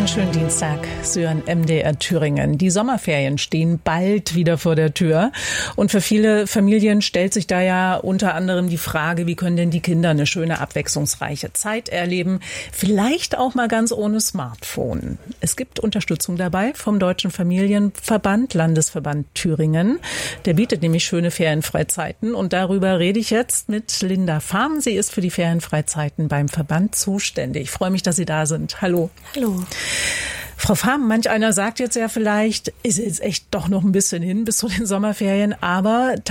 schönen Dienstag, Sie hören MDR Thüringen. Die Sommerferien stehen bald wieder vor der Tür. Und für viele Familien stellt sich da ja unter anderem die Frage, wie können denn die Kinder eine schöne, abwechslungsreiche Zeit erleben? Vielleicht auch mal ganz ohne Smartphone. Es gibt Unterstützung dabei vom Deutschen Familienverband, Landesverband Thüringen. Der bietet nämlich schöne Ferienfreizeiten. Und darüber rede ich jetzt mit Linda Fahm. Sie ist für die Ferienfreizeiten beim Verband zuständig. Ich freue mich, dass Sie da sind. Hallo. Hallo. Frau Fahm, manch einer sagt jetzt ja vielleicht, ist jetzt echt doch noch ein bisschen hin bis zu den Sommerferien, aber